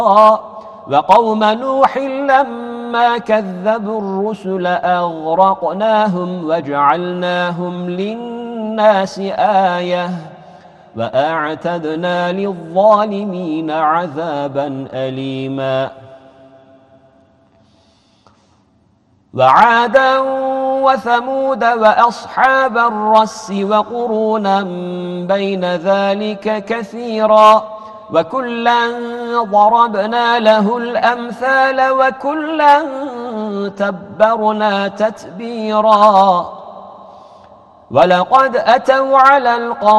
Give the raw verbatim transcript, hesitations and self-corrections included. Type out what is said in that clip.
وقوم نوح لما كذبوا الرسل أغرقناهم وجعلناهم للناس آية وأعتدنا للظالمين عذابا أليما وعادا وثمود وأصحاب الرس وقرونا بين ذلك كثيرا وكلا ضربنا له الأمثال وكلا تبرنا تتبيرا ولقد أتوا على القوم